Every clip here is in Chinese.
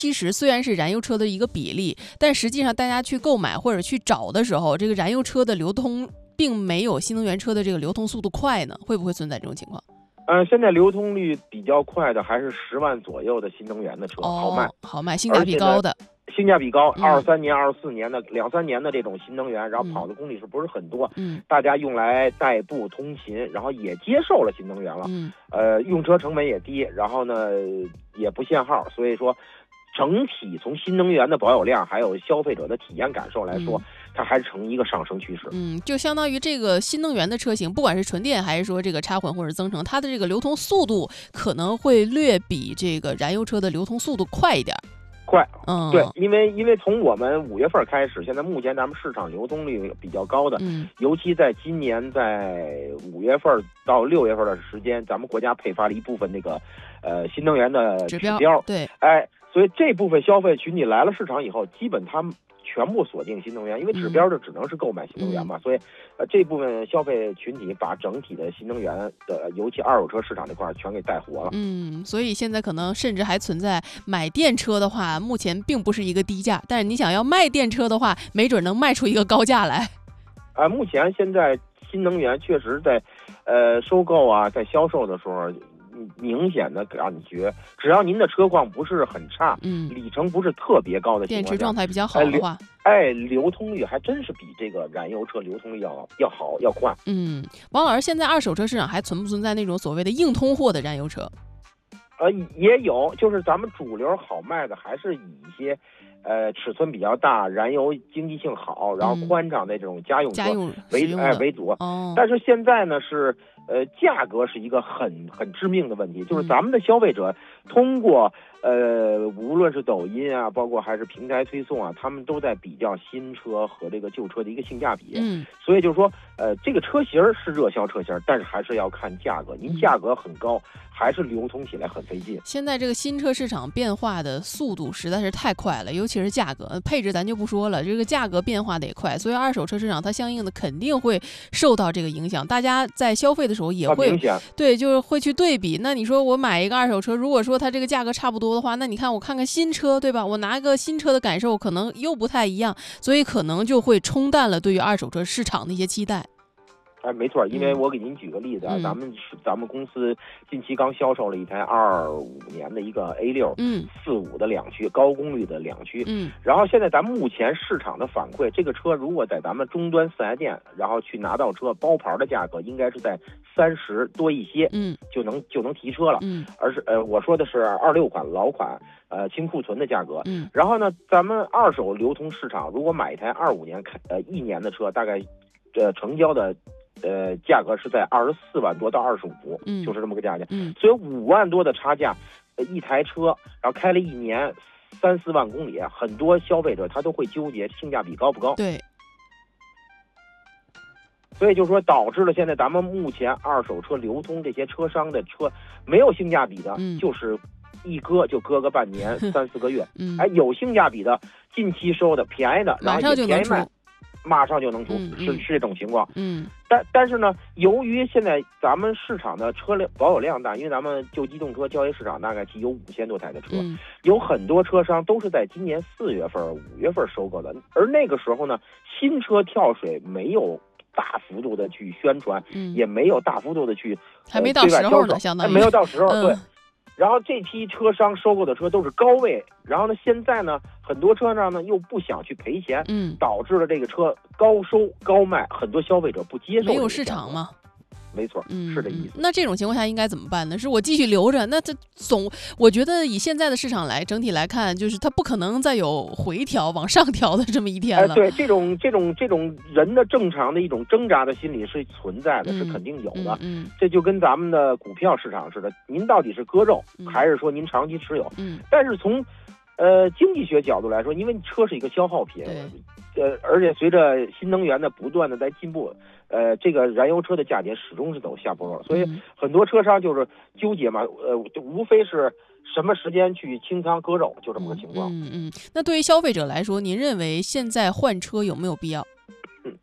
其实虽然是燃油车的一个比例，但实际上大家去购买或者去找的时候，这个燃油车的流通并没有新能源车的这个流通速度快呢？会不会存在这种情况？ 现在流通率比较快的还是10万左右的新能源的车， 好卖，性价比高的。 性价比高，23年、24年的2-3年的这种新能源，然后跑的公里数不是很多，大家用来代步通勤，然后也接受了新能源了，用车成本也低，然后呢也不限号，所以说整体从新能源的保有量还有消费者的体验感受来说，它还是呈一个上升趋势。 就相当于这个新能源的车型，不管是纯电还是说这个插混或者增程，它的这个流通速度可能会略比这个燃油车的流通速度快一点。 快，对，因为从我们5月份开始，现在目前咱们市场流通率比较高的，尤其在今年在5月份到6月份的时间，咱们国家配发了一部分那个新能源的指标， 对， 所以这部分消费群体来了市场以后，基本他们全部锁定新能源，因为指标就只能是购买新能源嘛，所以这部分消费群体把整体的新能源的，尤其二手车市场这块全给带活了。 所以现在可能甚至还存在买电车的话，目前并不是一个低价，但是你想要卖电车的话，没准能卖出一个高价来。 目前现在新能源确实在收购啊，在销售的时候，明显的感觉，只要您的车况不是很差，里程不是特别高的情况下， 电池状态比较好的话， 流通率还真是比这个燃油车流通率要好要快。 王老师，现在二手车市场还存不存在那种所谓的硬通货的燃油车？ 也有，就是咱们主流好卖的还是以一些尺寸比较大、燃油经济性好，然后宽敞的这种家用车为主。但是现在呢是价格是一个很致命的问题，就是咱们的消费者通过无论是抖音啊，包括还是平台推送啊，他们都在比较新车和这个旧车的一个性价比。所以就是说这个车型是热销车型，但是还是要看价格，您价格很高，还是流通起来很费劲。 现在这个新车市场变化的速度实在是太快了，尤其是价格，配置咱就不说了，这个价格变化的也快，所以二手车市场它相应的肯定会受到这个影响。大家在消费的时候也会对，就是会去对比。那你说我买一个二手车，如果说它这个价格差不多的话，那你看我看看新车，对吧？我拿一个新车的感受可能又不太一样，所以可能就会冲淡了对于二手车市场的一些期待。 没错，因为我给您举个例子啊，咱们公司近期刚销售了一台25年的一个 A6， 45的两驱高功率的两驱，然后现在咱们目前市场的反馈，这个车如果在咱们终端4S店，然后去拿到车，包牌的价格应该是在30多一些，就能提车了，而是我说的是26款老款，清库存的价格，然后呢，咱们二手流通市场，如果买一台25年1年的车，大概成交的价格是在24万多到25，就是这么个价钱。所以5万多的差价，一台车，然后开了1年3-4万公里，很多消费者他都会纠结性价比高不高。 对。 所以就是说，导致了现在咱们目前二手车流通这些车商的车没有性价比的，就是一搁就搁个半年3-4个月。有性价比的，近期收的便宜的，然后也便宜卖。马上就能出，是这种情况。但是呢，由于现在咱们市场的车辆保有量大，因为咱们旧机动车交易市场大概有5000多台的车，有很多车商都是在今年4月份、5月份收购的，而那个时候呢，新车跳水没有大幅度的去宣传，也没有大幅度的去还没到时候呢，相当于没有到时候，对。然后这批车商收购的车都是高位，然后呢，现在呢，很多车商呢又不想去赔钱，导致了这个车高收高卖，很多消费者不接受， 没有市场嘛。 没错，是这意思。 那这种情况下应该怎么办呢？是我继续留着？那我觉得以现在的市场整体来看，就是它不可能再有回调往上调的这么一天了。 对，这种人的正常的一种挣扎的心理是存在的，是肯定有的。这就跟咱们的股票市场似的，您到底是割肉，还是说您长期持有？但是从经济学角度来说，因为车是一个消耗品，而且随着新能源的不断的在进步，这个燃油车的价钱始终是走下坡路，所以很多车商就是纠结嘛，就无非是什么时间去清仓割肉，就这么个情况。 那对于消费者来说，您认为现在换车有没有必要？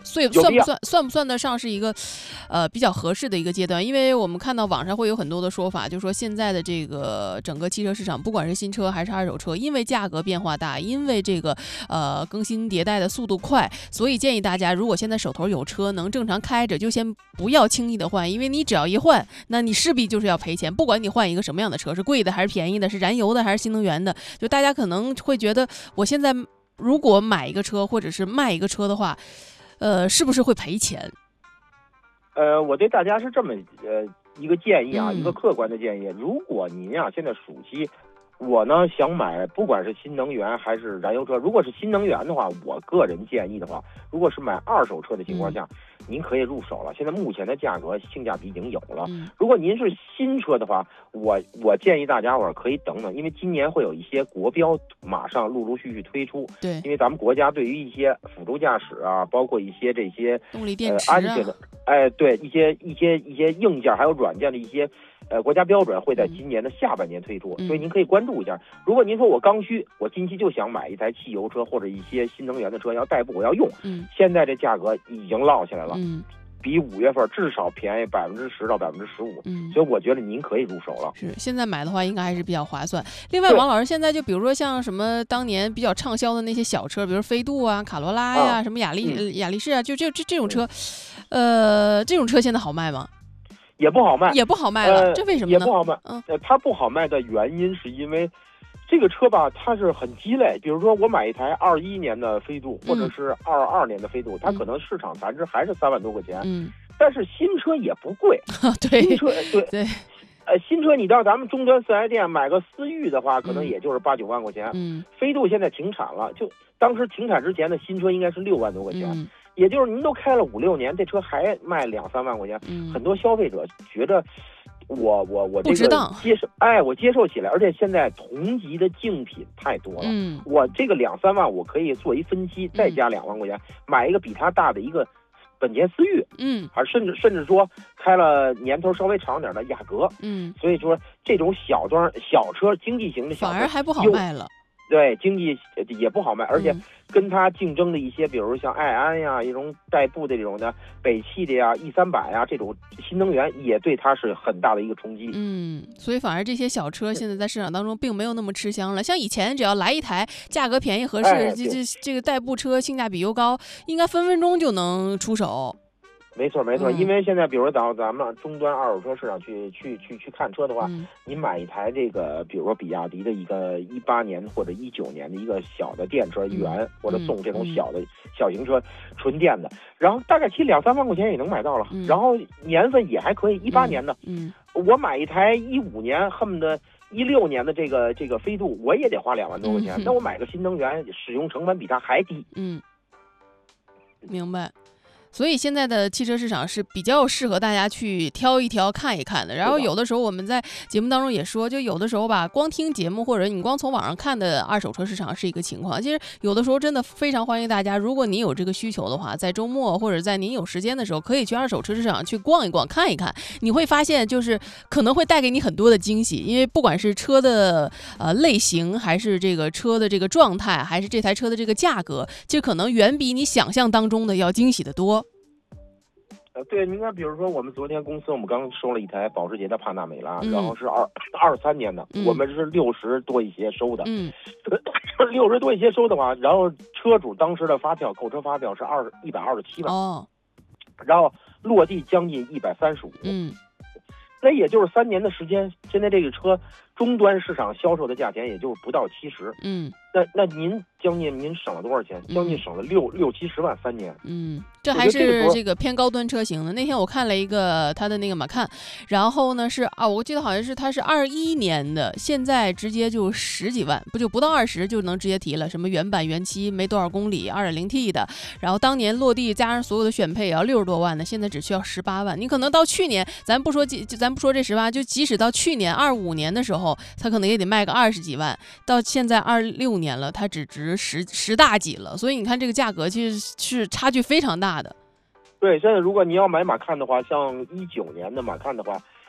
算不算得上是一个比较合适的一个阶段？因为我们看到网上会有很多的说法，就说现在的这个整个汽车市场，不管是新车还是二手车，因为价格变化大，因为这个更新迭代的速度快，所以建议大家，如果现在手头有车能正常开着，就先不要轻易的换，因为你只要一换，那你势必就是要赔钱，不管你换一个什么样的车，是贵的还是便宜的，是燃油的还是新能源的，就大家可能会觉得，我现在如果买一个车或者是卖一个车的话，是不是会赔钱？ 我对大家是这么一个建议啊，一个客观的建议。如果您现在暑期，我呢想买，不管是新能源还是燃油车，如果是新能源的话，我个人建议的话，如果是买二手车的情况下，您可以入手了。现在目前的价格性价比已经有了。如果您是新车的话，我建议大家伙可以等等，因为今年会有一些国标马上陆陆续续推出。 对， 因为咱们国家对于一些辅助驾驶啊，包括一些这些动力电池安全的，对一些硬件还有软件的一些国家标准会在今年的下半年推出，所以您可以关注一下。如果您说我刚需，我近期就想买一台汽油车或者一些新能源的车要代步，我要用，现在这价格已经落下来了，比5月份至少便宜10%到15%，所以我觉得您可以入手了。 是，现在买的话应该还是比较划算。另外，王老师现在就比如说像什么当年比较畅销的那些小车，比如飞度啊、卡罗拉呀、什么雅力士啊，就这种车，这种车现在好卖吗？ 也不好卖， 也不好卖了，这为什么呢？ 也不好卖。它不好卖的原因是因为这个车吧，它是很鸡肋。比如说，我买一台21年的飞度，或者是22年的飞度，它可能市场残值还是3万多块钱。但是新车也不贵。 对， 新车对。 新车你到咱们终端4S店买个思域的话，可能也就是8、9万块钱。飞度现在停产了，就当时停产之前的新车应该是6万多块钱。也就是您都开了5、6年，这车还卖2、3万块钱，很多消费者觉得我这个接受，我接受起来，而且现在同级的竞品太多了，我这个2、3万我可以做一分期，再加2万块钱买一个比它大的一个本田思域，还甚至说开了年头稍微长点的雅阁，所以说这种小车经济型的小车反而还不好卖了。 对，经济也不好卖，而且跟它竞争的一些，比如像爱安呀，一种代步的这种的北汽的呀、E300呀，这种新能源也对它是很大的一个冲击。 所以反而这些小车现在在市场当中并没有那么吃香了。像以前只要来一台价格便宜合适，这个代步车性价比又高，应该分分钟就能出手。 没错，因为现在比如到咱们终端二手车市场去看车的话，你买一台这个，比如说比亚迪的一个18年或者19年的一个小的电车原，或者送这种小型车纯电的，然后大概其2、3万块钱也能买到了，然后年份也还可以，18年的，我买一台15年，恨不得16年的这个飞度，我也得花2万多块钱，那我买个新能源，使用成本比它还低。 明白。所以现在的汽车市场是比较适合大家去挑一挑、看一看的。然后有的时候我们在节目当中也说，就有的时候吧，光听节目或者你光从网上看的二手车市场是一个情况。其实有的时候真的非常欢迎大家，如果你有这个需求的话，在周末或者在您有时间的时候，可以去二手车市场去逛一逛、看一看。你会发现，就是可能会带给你很多的惊喜，因为不管是车的类型，还是这个车的这个状态，还是这台车的这个价格，就可能远比你想象当中的要惊喜的多。 对，您看，比如说我们昨天公司我们刚收了一台保时捷的帕纳梅拉，然后是23年的，我们是60多一些收的，60多一些收的话，然后车主当时的购车发票是127万，然后落地将近135，那也就是3年的时间，现在这个车终端市场销售的价钱也就不到70，那您将近您省了多少钱？将近省了6、70万3年。 这还是这个偏高端车型的。那天我看了一个它的那个马看，然后呢是我记得好像是它是21年的，现在直接就10几万，不到20就能直接提了。什么原版原漆没多少公里，2.0T 的，然后当年落地加上所有的选配也要60多万的，现在只需要18万。你可能到去年，咱不说这18，就即使到去年25年的时候，它可能也得卖个20几万。到现在26年了，它只值10大几了。所以你看这个价格其实是差距非常大的。 对，现在如果你要买马看的话，像19年的马看的话，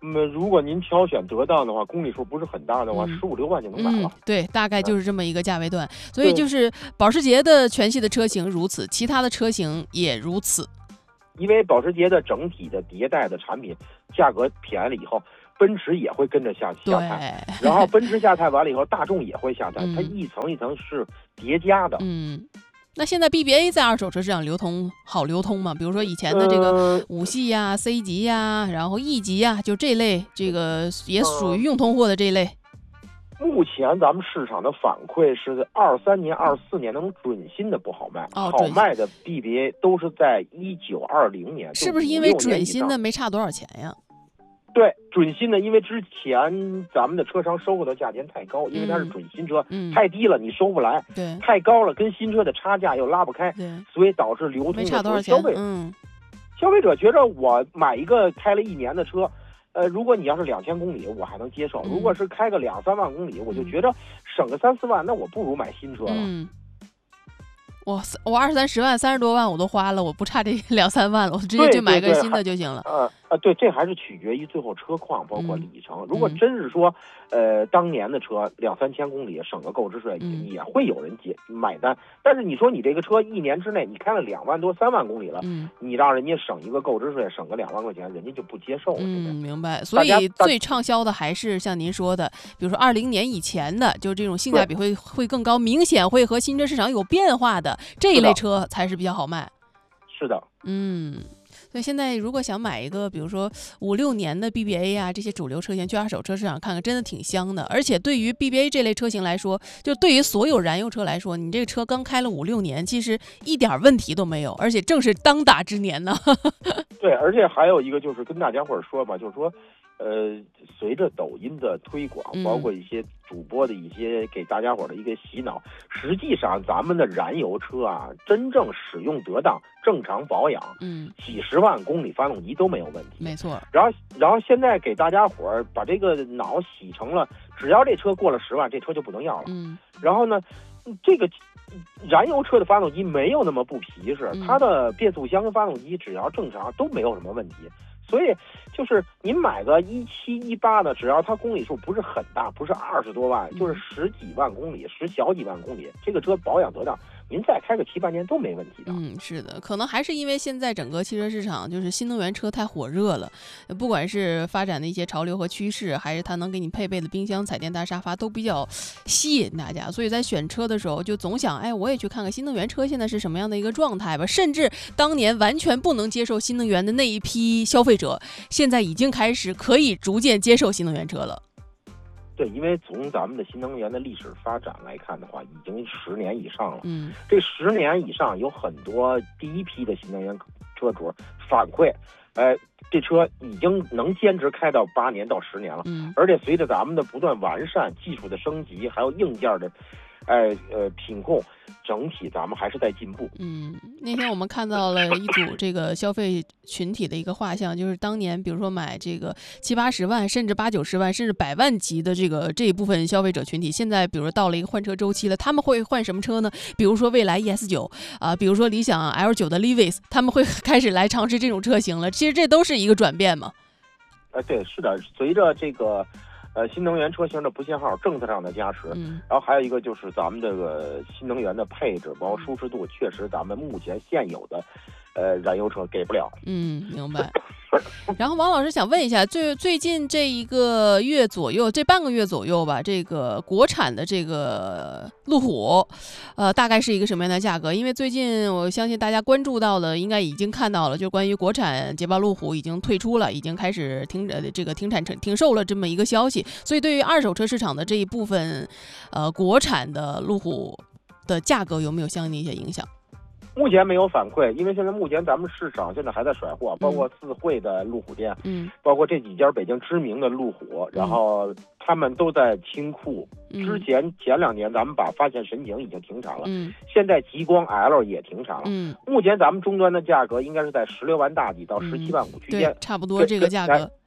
如果您挑选得当的话，公里数不是很大的话，15、16万就能买了。 对，大概就是这么一个价位段。所以就是保时捷的全系的车型如此，其他的车型也如此。 因为保时捷的整体的迭代的产品价格便宜了以后，奔驰也会跟着下探，然后奔驰下探完了以后，大众也会下探，它一层一层是叠加的。 那现在 BBA 在二手车市场好流通吗？比如说以前的这个5系呀、C 级呀，然后 E 级呀，就这类，这个也属于用通货的这一类。 目前咱们市场的反馈是23年、24年那种准新的不好卖，好卖的 BBA 都是在19、20年。 是不是因为准新的没差多少钱呀？ 对，准新的，因为之前咱们的车商收购的价钱太高，因为它是准新车，太低了你收不来， 对， 太高了跟新车的差价又拉不开， 对， 所以导致流通的没差多少钱。 消费者觉着我买一个开了1年的车，如果你要是2000公里，我还能接受；如果是开个2、3万公里，我就觉着省个3、4万，那我不如买新车了。 我20、30万、30多万我都花了，我不差这2、3万了，我直接就买个新的就行了。 对，这还是取决于最后车况，包括里程。如果真是说，当年的车2、3千公里省个购置税，也会有人买单。但是你说你这个车1年之内你开了2万多、3万公里了，你让人家省一个购置税，省个2万块钱，人家就不接受了。 明白。所以最畅销的还是像您说的，比如说20年以前的，就这种性价比会更高，明显会和新车市场有变化的这一类车才是比较好卖。 是的。 所以现在如果想买一个，比如说5、6年的 BBA 啊，这些主流车型，去二手车市场看看，真的挺香的。而且对于 BBA 这类车型来说，就对于所有燃油车来说，你这个车刚开了5、6年，其实一点问题都没有，而且正是当打之年呢。 对，而且还有一个就是跟大家伙说吧，就是说，随着抖音的推广，包括一些主播的一些给大家伙的一个洗脑，实际上咱们的燃油车啊，真正使用得当、正常保养，几十万公里发动机都没有问题。 没错。 然后现在给大家伙把这个脑洗成了，只要这车过了10万，这车就不能要了。然后呢，这个燃油车的发动机没有那么不皮实，它的变速箱跟发动机只要正常都没有什么问题。所以就是您买个17、18的，只要它公里数不是很大，不是20多万，就是10几万公里、10小几万公里，这个车保养得当，您再开个7、8年都没问题的。 是的，可能还是因为现在整个汽车市场就是新能源车太火热了，不管是发展的一些潮流和趋势，还是它能给你配备的冰箱、彩电大沙发，都比较吸引大家。所以在选车的时候，就总想，我也去看看新能源车现在是什么样的一个状态吧。甚至当年完全不能接受新能源的那一批消费者，现在已经开始可以逐渐接受新能源车了。 对，因为从咱们的新能源的历史发展来看的话，已经10年以上了。这10年以上有很多第一批的新能源车主反馈，这车已经能坚持开到8年到10年了。而且随着咱们的不断完善、技术的升级，还有硬件的品控，整体咱们还是在进步。 那天我们看到了一组这个消费群体的一个画像，就是当年比如说买这个7、80万，甚至8、90万，甚至100万级的这一部分消费者群体，现在比如说到了一个换车周期了，他们会换什么车呢？比如说蔚来 ES9 啊，比如说理想 L9 的 Levis， 他们会开始来尝试这种车型了。其实这都是一个转变嘛。 对，是的，随着这个新能源车型的不限号政策上的加持，然后还有一个就是咱们这个新能源的配置，包括舒适度，确实咱们目前现有的燃油车给不了。 明白。然后王老师想问一下，最近这1个月左右，这半个月左右吧，这个国产的这个路虎，大概是一个什么样的价格？因为最近我相信大家关注到了，应该已经看到了，就关于国产捷豹路虎已经退出了，已经开始停产停售了这么一个消息。所以对于二手车市场的这一部分，国产的路虎的价格有没有相应的一些影响？ 目前没有反馈，因为现在目前咱们市场现在还在甩货，包括四惠的路虎店，包括这几家北京知名的路虎，然后他们都在清库。前2年咱们把发现神景已经停产了，现在极光 L 也停产了。目前咱们终端的价格应该是在16万大几到17万5区间， 差不多这个价格。